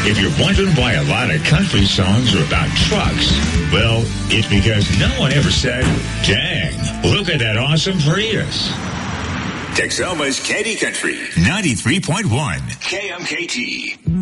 If you're wondering why a lot of country songs are about trucks, well, it's because no one ever said, dang, look at that awesome Prius. Texoma's Candy Country 93.1 KMKT.